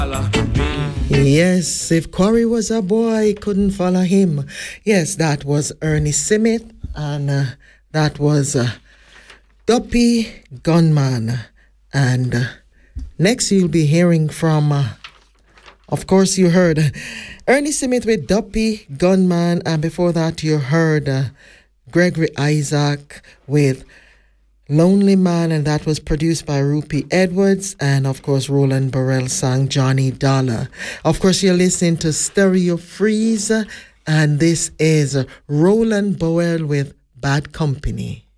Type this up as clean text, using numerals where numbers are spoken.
Yes, if Corey was a boy, couldn't follow him. Yes, that was Ernie Simith, and that was Duppy Gunman. And next you'll be hearing from, of course, you heard Ernie Simith with Duppy Gunman, and before that you heard Gregory Isaac with Lonely Man, and that was produced by Rupi Edwards, and of course Roland Burrell sang Johnny Dollar. Of course you're listening to Stereo Freeze, and this is Roland Burrell with Bad Company.